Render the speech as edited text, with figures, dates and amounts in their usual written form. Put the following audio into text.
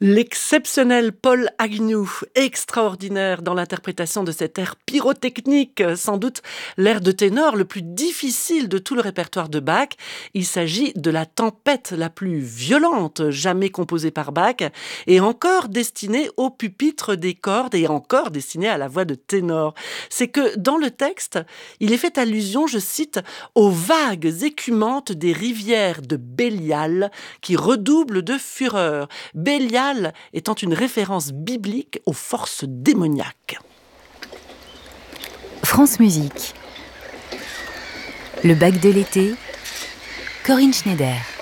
L'exceptionnel Paul Agnew, extraordinaire dans l'interprétation de cet air pyrotechnique, sans doute l'air de ténor le plus difficile de tout le répertoire de Bach. Il s'agit de la tempête la plus violente jamais composée par Bach et encore destinée au pupitre des cordes et encore destinée à la voix de ténor. C'est que dans le texte, il est fait allusion, je cite, aux vagues écumantes des rivières de Bélial qui redoublent de fureur. Bélial étant une référence biblique aux forces démoniaques. France Musique. Le Bach de l'été, Corinne Schneider.